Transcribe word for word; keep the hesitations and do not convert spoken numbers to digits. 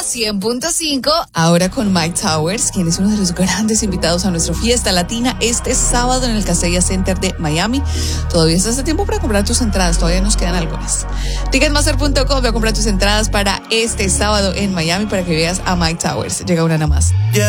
Vibra cien punto cinco. Ahora con Mike Towers, quien es uno de los grandes invitados a nuestra fiesta latina este sábado en el Castella Center de Miami. Todavía estás a tiempo para comprar tus entradas, todavía nos quedan algunas. Ticketmaster punto com, ve a comprar tus entradas para este sábado en Miami para que veas a Mike Towers. Llega una nada más. Yeah.